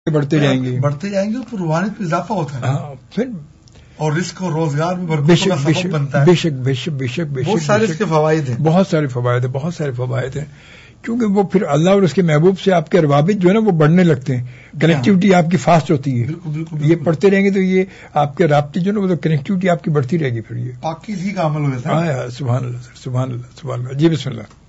बढ़ते जाएंगे तो रूहानियत में इजाफा होता है। हाँ, फिर और रिस्क और रोजगार में बरकत का सबब बनता है। बेशक बहुत सारे इसके फवायद हैं, बहुत सारे फवायद हैं, क्योंकि वो फिर अल्लाह और उसके महबूब से आपके रवाबित जो है ना वो बढ़ने लगते हैं, कनेक्टिविटी आपकी फास्ट होती है। बिल्कुल। ये पढ़ते रहेंगे तो ये आपके राब्ते जो ना वो तो कनेक्टिविटी आपकी बढ़ती रहेगी। फिर ये पाकीज़गी का अमल हो जाता है। सुभान अल्लाह। जी बिस्मिल्लाह।